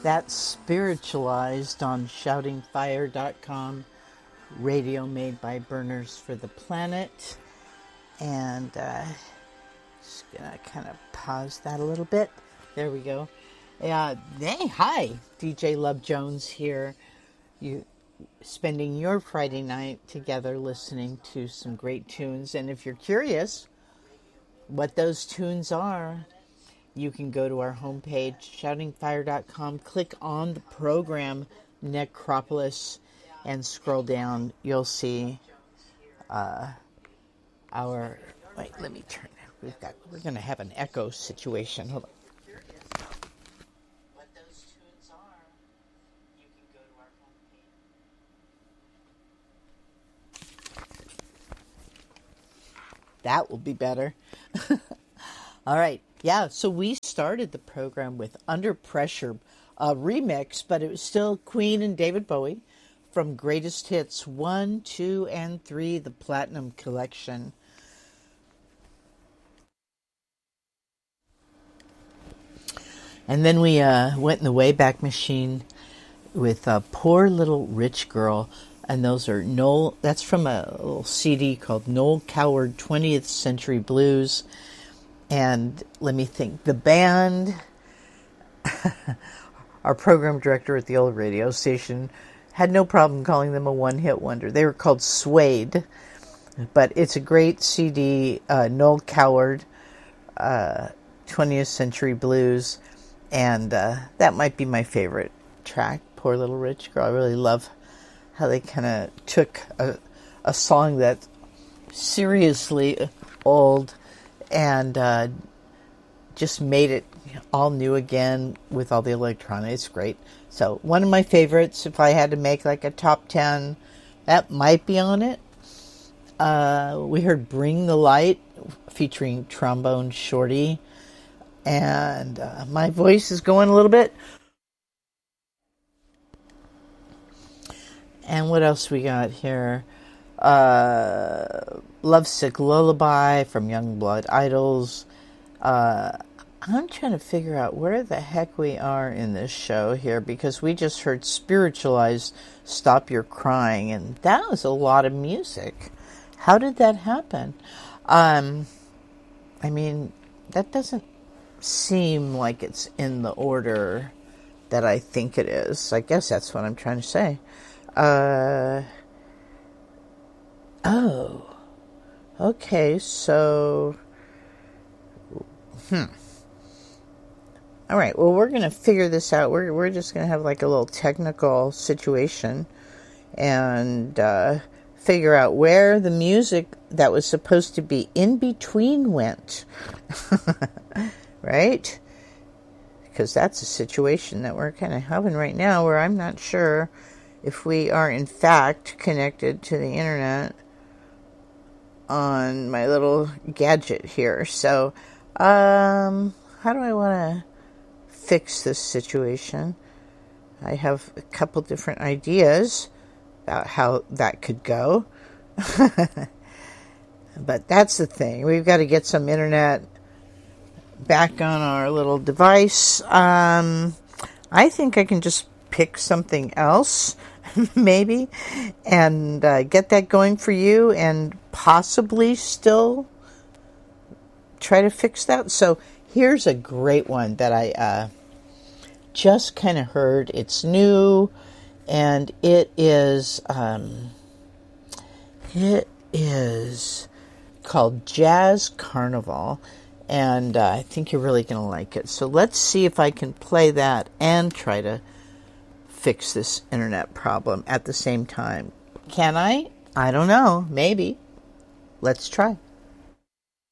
That's Spiritualized on shoutingfire.com, radio made by Burners for the Planet. And just gonna kind of pause that a little bit. There we go. Hey, hi, DJ Love Jones here. You spending your Friday night together listening to some great tunes. And if you're curious what those tunes are, you can go to our homepage, shoutingfire.com, click on the program Necropolis, and scroll down. You'll see our... Wait, let me turn that. We're going to have an echo situation. Hold on. What those tunes are, you can go to our homepage. That will be better. All right. Yeah, so we started the program with Under Pressure, a remix, but it was still Queen and David Bowie from Greatest Hits 1, 2, and 3, the Platinum Collection. And then we went in the Wayback Machine with Poor Little Rich Girl, and those are that's from a little CD called Noel Coward 20th Century Blues. And let me think, the band, our program director at the old radio station had no problem calling them a one-hit wonder. They were called Suede, but it's a great CD, Noel Coward, 20th Century Blues, and that might be my favorite track, Poor Little Rich Girl. I really love how they kind of took a song that's seriously old and just made it all new again with all the electronics. It's great. So one of my favorites, if I had to make like a top 10, that might be on it. We heard Bring the Light featuring Trombone Shorty. And my voice is going a little bit. And what else we got here? Lovesick Lullaby from Youngblood Idols. I'm trying to figure out where the heck we are in this show here, because we just heard Spiritualized, Stop Your Crying, and that was a lot of music. How did that happen? I mean, that doesn't seem like it's in the order that I think it is. I guess that's what I'm trying to say. Oh, okay, so, all right, well, we're going to figure this out. We're just going to have like a little technical situation and figure out where the music that was supposed to be in between went, right? Because that's a situation that we're kind of having right now where I'm not sure if we are in fact connected to the internet on my little gadget here. So, how do I want to fix this situation? I have a couple different ideas about how that could go. But that's the thing. We've got to get some internet back on our little device. I think I can just pick something else, maybe, and get that going for you, and possibly still try to fix that. So here's a great one that I just kind of heard. It's new, and it is called Jazz Carnival, and I think you're really going to like it. So let's see if I can play that and try to fix this internet problem at the same time. Can I? I don't know. Maybe. Let's try.